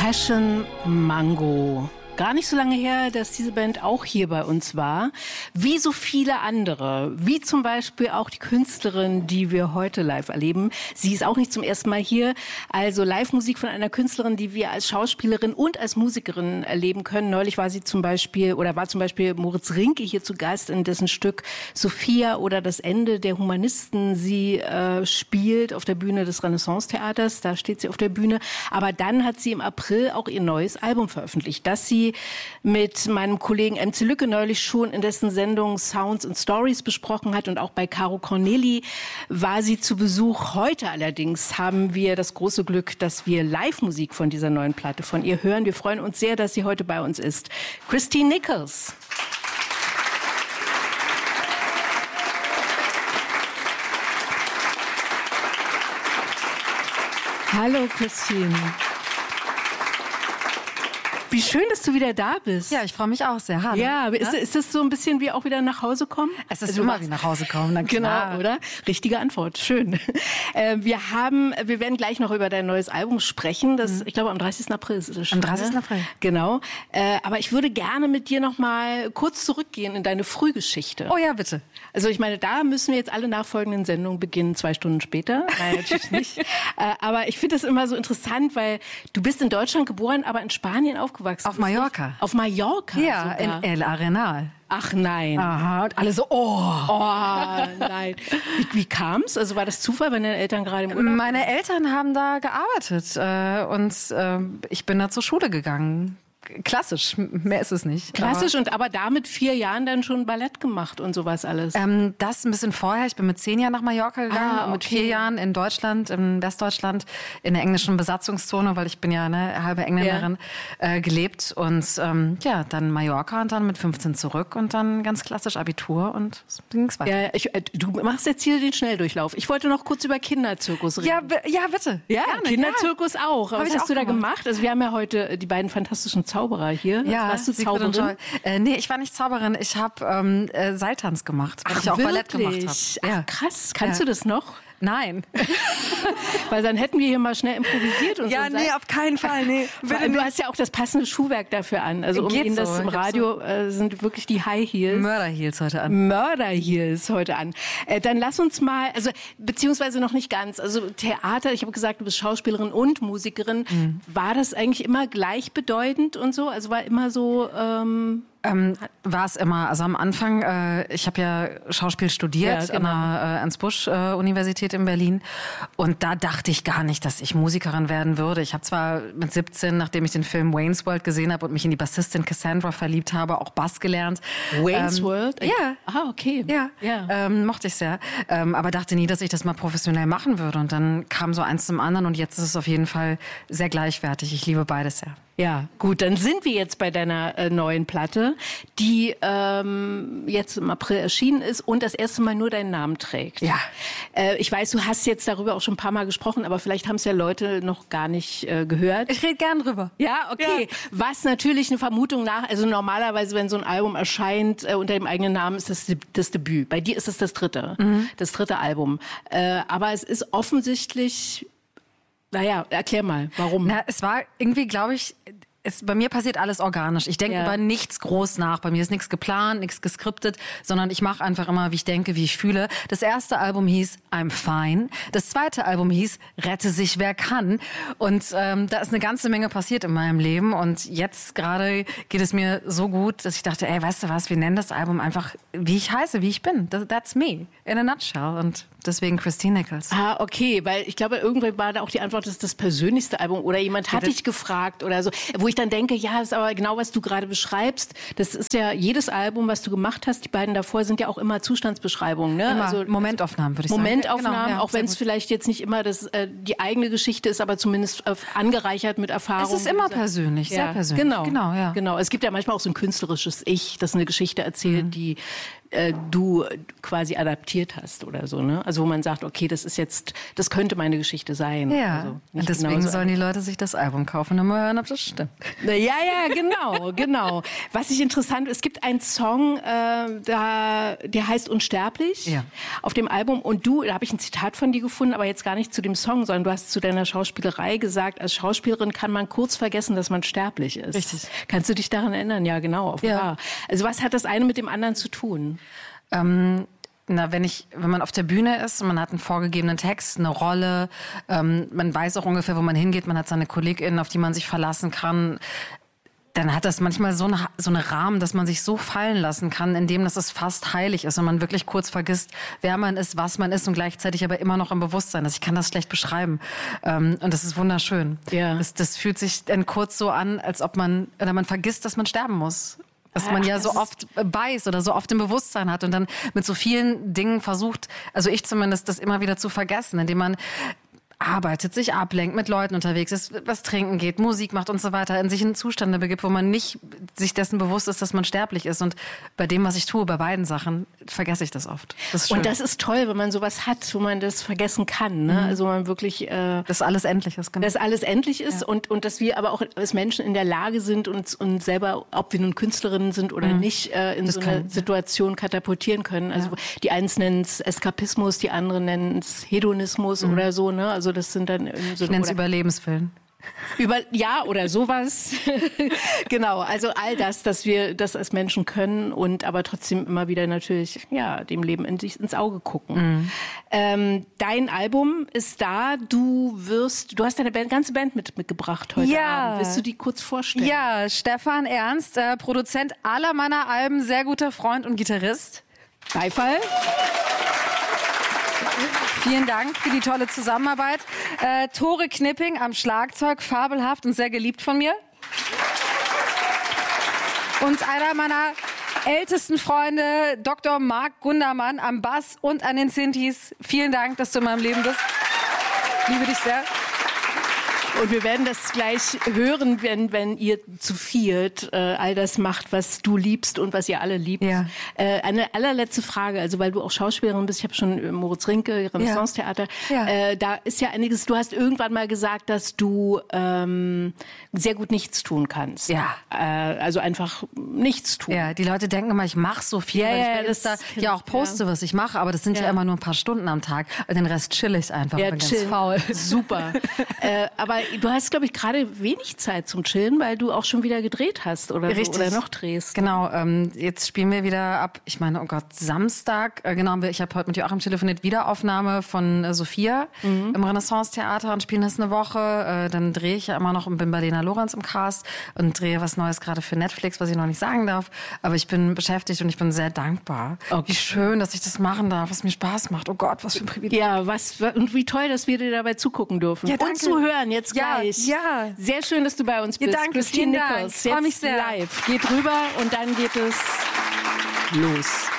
Passion Mango. Gar nicht so lange her, dass diese Band auch hier bei uns war. Wie so viele andere. Wie zum Beispiel auch die Künstlerin, die wir heute live erleben. Sie ist auch nicht zum ersten Mal hier. Also Live-Musik von einer Künstlerin, die wir als Schauspielerin und als Musikerin erleben können. Neulich war zum Beispiel Moritz Rinke hier zu Gast, in dessen Stück Sophia oder das Ende der Humanisten sie spielt auf der Bühne des Renaissance-Theaters. Da steht sie auf der Bühne. Aber dann hat sie im April auch ihr neues Album veröffentlicht, das sie mit meinem Kollegen MC Lücke neulich schon in dessen Sendung Sounds and Stories besprochen hat, und auch bei Caro Corneli war sie zu Besuch. Heute allerdings haben wir das große Glück, dass wir Live-Musik von dieser neuen Platte von ihr hören. Wir freuen uns sehr, dass sie heute bei uns ist. Christine Nichols. Hallo Christine. Wie schön, dass du wieder da bist. Ja, ich freue mich auch sehr. Hallo. Ja, ist das so ein bisschen wie auch wieder nach Hause kommen? Es ist immer wie nach Hause kommen, na klar. Genau, oder? Richtige Antwort, schön. Wir werden gleich noch über dein neues Album sprechen. Ich glaube, am 30. April ist es schon. Am 30. April. Genau. Aber ich würde gerne mit dir noch mal kurz zurückgehen in deine Frühgeschichte. Oh ja, bitte. Also ich meine, da müssen wir jetzt alle nachfolgenden Sendungen beginnen, 2 Stunden später. Nein, natürlich nicht. Aber ich finde das immer so interessant, weil du bist in Deutschland geboren, aber in Spanien aufgewachsen. Auf Mallorca. Auf Mallorca Ja, sogar. in El Arenal. Ach nein. Aha, und alle so, oh. Oh, nein. Wie kam's? Also war das Zufall, wenn deine Eltern gerade im Urlaub waren? Meine Eltern haben da gearbeitet und ich bin da zur Schule gegangen. Klassisch, mehr ist es nicht. Klassisch, aber da mit 4 Jahren dann schon Ballett gemacht und sowas alles? Das ein bisschen vorher. Ich bin mit 10 Jahren nach Mallorca gegangen und mit 4 Jahren in Deutschland, in Westdeutschland, in der englischen Besatzungszone, weil ich bin ja eine halbe Engländerin, gelebt. Und dann Mallorca und dann mit 15 zurück und dann ganz klassisch Abitur und so ging's weiter. Ja, du machst jetzt hier den Schnelldurchlauf. Ich wollte noch kurz über Kinderzirkus reden. Ja, bitte. Ja, gerne, Kinderzirkus auch. Was hast du da gemacht? Also wir haben ja heute die beiden fantastischen Zauberer hier. Ja, warst du Zauberin? Nee, ich war nicht Zauberin. Ich habe Seiltanz gemacht, weil ich auch Ballett gemacht habe. Ja. Krass. Kannst du das noch? Nein. Weil dann hätten wir hier mal schnell improvisiert und so. Ja, nee, auf keinen Fall. Nee. Du hast ja auch das passende Schuhwerk dafür an. Also um Ihnen das im Radio sind wirklich die High Heels. Murder Heels heute an. Dann lass uns mal, beziehungsweise noch nicht ganz. Also Theater, ich habe gesagt, du bist Schauspielerin und Musikerin. War das eigentlich immer gleichbedeutend und so? Also war immer so... War es immer. Also am Anfang, ich habe ja Schauspiel studiert an der Ernst-Busch-Universität in Berlin. Und da dachte ich gar nicht, dass ich Musikerin werden würde. Ich habe zwar mit 17, nachdem ich den Film Wayne's World gesehen habe und mich in die Bassistin Cassandra verliebt habe, auch Bass gelernt. Wayne's World? Ja. Ah, okay. Ja. Mochte ich sehr. Aber dachte nie, dass ich das mal professionell machen würde. Und dann kam so eins zum anderen und jetzt ist es auf jeden Fall sehr gleichwertig. Ich liebe beides sehr. Ja, gut, dann sind wir jetzt bei deiner neuen Platte, die jetzt im April erschienen ist und das erste Mal nur deinen Namen trägt. Ja. Ich weiß, du hast jetzt darüber auch schon ein paar Mal gesprochen, aber vielleicht haben es ja Leute noch gar nicht gehört. Ich rede gern drüber. Ja, okay. Ja. Was natürlich eine Vermutung nach, also normalerweise, wenn so ein Album erscheint unter dem eigenen Namen, ist das Debüt. Bei dir ist es das dritte Album. Aber es ist offensichtlich... Naja, erklär mal, warum? Es war irgendwie, glaube ich, bei mir passiert alles organisch. Ich denke über nichts groß nach. Bei mir ist nichts geplant, nichts geskriptet, sondern ich mache einfach immer, wie ich denke, wie ich fühle. Das erste Album hieß I'm Fine. Das zweite Album hieß Rette sich, wer kann. Und da ist eine ganze Menge passiert in meinem Leben. Und jetzt gerade geht es mir so gut, dass ich dachte, ey, weißt du was, wir nennen das Album einfach, wie ich heiße, wie ich bin. That's me, in a nutshell. Und deswegen Christine Nichols. Ah, okay, weil ich glaube, irgendwann war da auch die Antwort, das ist das persönlichste Album oder jemand hat dich gefragt oder so, wo ich dann denke, ja, das ist aber genau, was du gerade beschreibst. Das ist ja jedes Album, was du gemacht hast, die beiden davor sind ja auch immer Zustandsbeschreibungen. Ne? Immer. Also Momentaufnahmen, würde ich sagen. Momentaufnahmen, genau, auch wenn es vielleicht jetzt nicht immer die eigene Geschichte ist, aber zumindest angereichert mit Erfahrungen. Es ist immer persönlich, sehr persönlich. Genau. Es gibt ja manchmal auch so ein künstlerisches Ich, das eine Geschichte erzählt, die du quasi adaptiert hast oder so, ne? Also wo man sagt, okay, das könnte meine Geschichte sein. Ja, also und deswegen sollen die Leute sich das Album kaufen und mal hören, ob das stimmt. Ja, genau. Was ich interessant, es gibt einen Song, der heißt Unsterblich auf dem Album und da habe ich ein Zitat von dir gefunden, aber jetzt gar nicht zu dem Song, sondern du hast zu deiner Schauspielerei gesagt, als Schauspielerin kann man kurz vergessen, dass man sterblich ist. Richtig. Kannst du dich daran erinnern? Ja, genau, offenbar. Ja. Also was hat das eine mit dem anderen zu tun? Wenn man auf der Bühne ist und man hat einen vorgegebenen Text, eine Rolle, man weiß auch ungefähr, wo man hingeht, man hat seine KollegInnen, auf die man sich verlassen kann, dann hat das manchmal so eine Rahmen, dass man sich so fallen lassen kann, indem das es fast heilig ist und man wirklich kurz vergisst, wer man ist, was man ist und gleichzeitig aber immer noch im Bewusstsein ist. Ich kann das schlecht beschreiben. Und das ist wunderschön. Ja. Das fühlt sich dann kurz so an, als ob man vergisst, dass man sterben muss. Was man ja so oft weiß oder so oft im Bewusstsein hat und dann mit so vielen Dingen versucht, also ich zumindest, das immer wieder zu vergessen, indem man arbeitet, sich ablenkt, mit Leuten unterwegs ist, was trinken geht, Musik macht und so weiter, in sich in Zustände begibt, wo man nicht sich dessen bewusst ist, dass man sterblich ist. Und bei dem, was ich tue, bei beiden Sachen, vergesse ich das oft. Das ist schön. Und das ist toll, wenn man sowas hat, wo man das vergessen kann. Ne? Also man wirklich... dass alles endlich ist. Genau. Dass alles endlich ist und dass wir aber auch als Menschen in der Lage sind, uns selber, ob wir nun Künstlerinnen sind oder nicht, in so eine Situation katapultieren können. Also die einen nennen es Eskapismus, die anderen nennen es Hedonismus oder so. Ne? Also das sind dann so, ich nenne es Überlebenswillen. Oder sowas. Genau, also all das, dass wir das als Menschen können und aber trotzdem immer wieder natürlich dem Leben ins Auge gucken. Dein Album ist da, du hast deine ganze Band mitgebracht heute Abend. Willst du die kurz vorstellen? Ja, Stefan Ernst, Produzent aller meiner Alben, sehr guter Freund und Gitarrist. Beifall. Vielen Dank für die tolle Zusammenarbeit. Tore Knipping am Schlagzeug, fabelhaft und sehr geliebt von mir. Und einer meiner ältesten Freunde, Dr. Marc Gundermann am Bass und an den Synthes. Vielen Dank, dass du in meinem Leben bist. Liebe dich sehr. Und wir werden das gleich hören, wenn ihr zu viert all das macht, was du liebst und was ihr alle liebt. Ja. Eine allerletzte Frage, also weil du auch Schauspielerin bist, ich habe schon Moritz Rinke, Renaissance-Theater, da ist ja einiges, du hast irgendwann mal gesagt, dass du sehr gut nichts tun kannst. Ja. Also einfach nichts tun. Ja, die Leute denken immer, ich mache so viel, weil ich auch poste, was ich mache, aber das sind ja immer nur ein paar Stunden am Tag. Und den Rest chill ich einfach, bin ganz faul. Super. Aber du hast, glaube ich, gerade wenig Zeit zum Chillen, weil du auch schon wieder gedreht hast oder noch drehst. Genau, jetzt spielen wir wieder ab, ich meine, oh Gott, Samstag, ich habe heute mit Joachim telefoniert, Wiederaufnahme von Sophia im Renaissance-Theater und spielen das eine Woche. Dann drehe ich ja immer noch und bin bei Lena Lorenz im Cast und drehe was Neues gerade für Netflix, was ich noch nicht sagen darf. Aber ich bin beschäftigt und ich bin sehr dankbar. Okay. Wie schön, dass ich das machen darf, was mir Spaß macht. Oh Gott, was für ein Privileg. Ja, und wie toll, dass wir dir dabei zugucken dürfen. Ja, und zu hören jetzt gleich. Ja. Sehr schön, dass du bei uns bist. Danke, Christine Nichols. Ich freue mich sehr. Live. Geht rüber und dann geht es los.